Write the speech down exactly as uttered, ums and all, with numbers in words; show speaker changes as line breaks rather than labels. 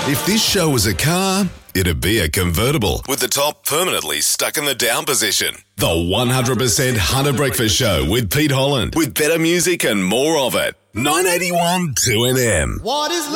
If this show was a car, it'd be a convertible with the top permanently stuck in the down position. The one hundred percent Hunter Breakfast Show with Pete Holland, with better music and more of it. nine eighty-one two N M.
What is